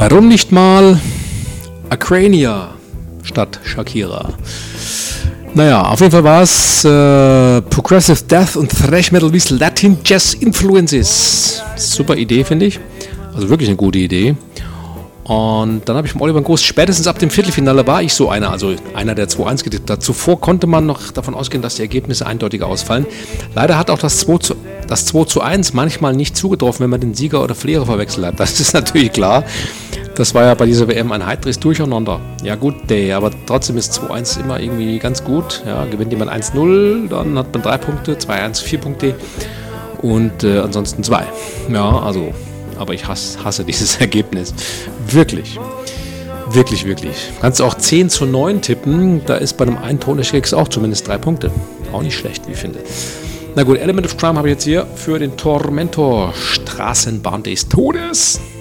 Warum nicht mal Acrania statt Shakira? Naja, auf jeden Fall war es Progressive Death und Thrash Metal with Latin Jazz Influences. Super Idee, finde ich. Also wirklich eine gute Idee. Und dann habe ich vom Oliver Groß, spätestens ab dem Viertelfinale war ich so einer, also einer, der 2-1 getippt hat. Zuvor konnte man noch davon ausgehen, dass die Ergebnisse eindeutig ausfallen. Leider hat auch das 2:1 manchmal nicht zugetroffen, wenn man den Sieger oder Verlierer verwechselt hat. Das ist natürlich klar. Das war ja bei dieser WM ein heiteres Durcheinander. Ja gut, aber trotzdem ist 2:1 immer irgendwie ganz gut. Ja, gewinnt jemand 1:0, dann hat man 3 Punkte, 2:1 4 Punkte und ansonsten 2. Ja, also... Aber ich hasse dieses Ergebnis. Wirklich. Wirklich, wirklich. Kannst du auch 10:9 tippen. Da ist bei einem Eintonisch auch zumindest 3 Punkte. Auch nicht schlecht, wie ich finde. Na gut, Element of Crime habe ich jetzt hier für den Tormentor Straßenbahn des Todes.